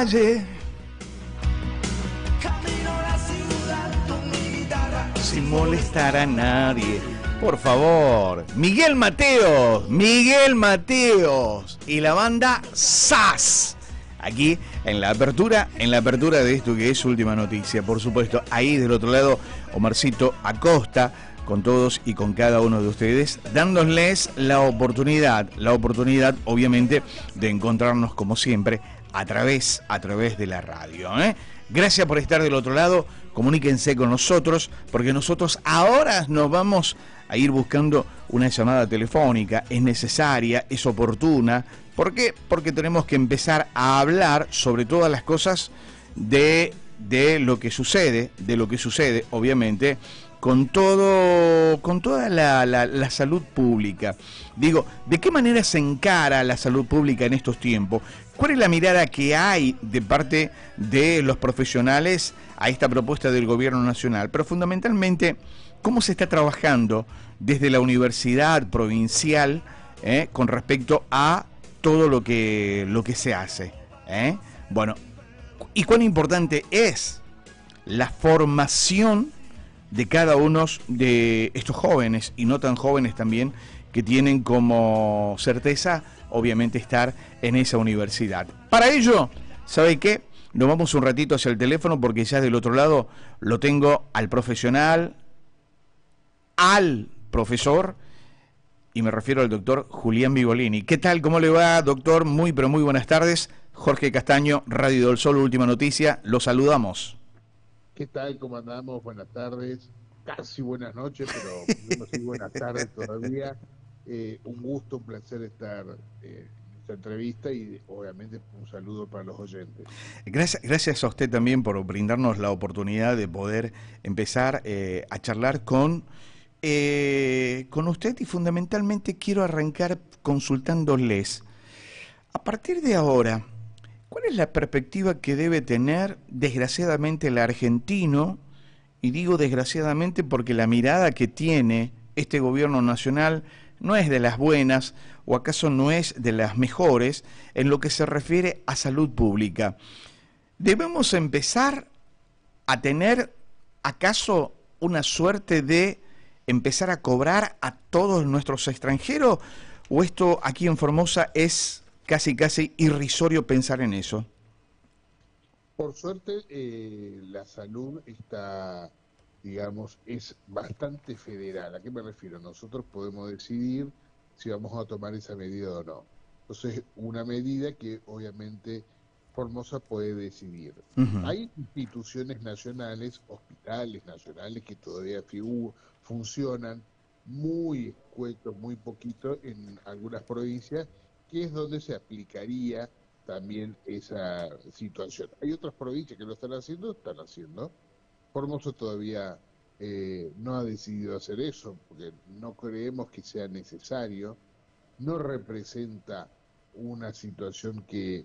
calle. Camino a la ciudad con mi guitarra. Sin molestar a nadie. Por favor, Miguel Mateos y la banda SAS. Aquí en la apertura de esto que es Última Noticia, por supuesto. Ahí del otro lado, Omarcito Acosta, con todos y con cada uno de ustedes, dándoles la oportunidad, obviamente, de encontrarnos como siempre a través de la radio. Gracias por estar del otro lado. Comuníquense con nosotros, porque nosotros ahora nos vamos a ir buscando una llamada telefónica. Es necesaria, es oportuna. ¿Por qué? Porque tenemos que empezar a hablar sobre todas las cosas de lo que sucede, obviamente, con toda la salud pública. Digo, ¿de qué manera se encara la salud pública en estos tiempos? ¿Cuál es la mirada que hay de parte de los profesionales a esta propuesta del gobierno nacional? Pero fundamentalmente, ¿cómo se está trabajando desde la universidad provincial con respecto a todo lo que se hace? Bueno, ¿y cuán importante es la formación de cada uno de estos jóvenes y no tan jóvenes también, que tienen como certeza, obviamente, estar en esa universidad? Para ello, ¿sabe qué? Nos vamos un ratito hacia el teléfono, porque ya del otro lado lo tengo al profesional, al profesor, y me refiero al doctor Julián Vigolini. ¿Qué tal? ¿Cómo le va, doctor? Muy, pero muy buenas tardes. Jorge Castaño, Radio del Sol, Última Noticia. Lo saludamos. ¿Qué tal? ¿Cómo andamos? Buenas tardes. Casi buenas noches, pero no sé, buenas tardes todavía. Un gusto, un placer estar en esta entrevista y obviamente un saludo para los oyentes. Gracias a usted también por brindarnos la oportunidad de poder empezar a charlar con usted, y fundamentalmente quiero arrancar consultándoles. A partir de ahora, ¿cuál es la perspectiva que debe tener, desgraciadamente, el argentino? Y digo desgraciadamente porque la mirada que tiene este gobierno nacional no es de las buenas, o acaso no es de las mejores, en lo que se refiere a salud pública. ¿Debemos empezar a tener, acaso, una suerte de empezar a cobrar a todos nuestros extranjeros? ¿O esto aquí en Formosa es casi irrisorio pensar en eso? Por suerte, la salud está, digamos, es bastante federal. ¿A qué me refiero? Nosotros podemos decidir si vamos a tomar esa medida o no. Entonces, una medida que obviamente Formosa puede decidir. Uh-huh. Hay instituciones nacionales, hospitales nacionales que todavía funcionan muy escuetos, muy poquito en algunas provincias, que es donde se aplicaría también esa situación. Hay otras provincias que lo están haciendo. Formosa todavía no ha decidido hacer eso, porque no creemos que sea necesario, no representa una situación que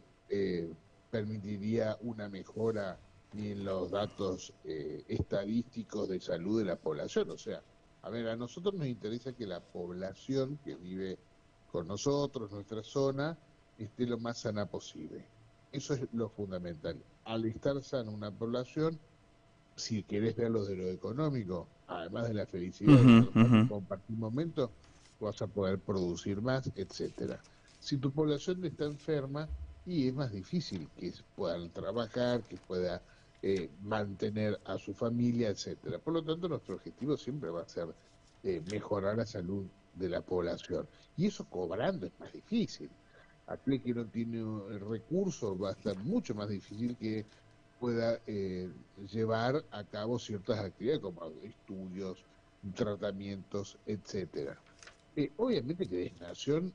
permitiría una mejora ni en los datos estadísticos de salud de la población. O sea, a ver, a nosotros nos interesa que la población que vive con nosotros, nuestra zona, esté lo más sana posible. Eso es lo fundamental. Al estar sana una población, si querés verlo de lo económico, además de la felicidad, de compartir momentos, vas a poder producir más, etcétera. Si tu población está enferma, y es más difícil que puedan trabajar, que pueda mantener a su familia, etcétera. Por lo tanto, nuestro objetivo siempre va a ser mejorar la salud de la población. Y eso cobrando es más difícil. Aquel que no tiene recursos va a estar mucho más difícil que pueda llevar a cabo ciertas actividades como estudios, tratamientos, etcétera. Obviamente que desde Nación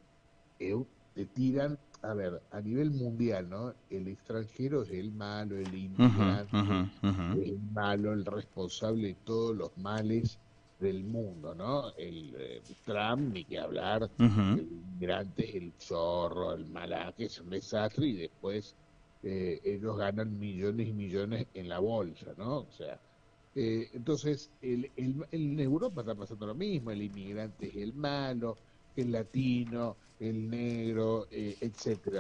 te tiran, a ver, a nivel mundial, ¿no? El extranjero es el malo, el inmigrante es el malo, el responsable de todos los males del mundo, ¿no? El Trump, ni que hablar, el inmigrante es el zorro, el malaje, es un desastre, y después ellos ganan millones y millones en la bolsa, ¿no? O sea, entonces, en Europa está pasando lo mismo, el inmigrante es el malo, el latino, el negro, etcétera.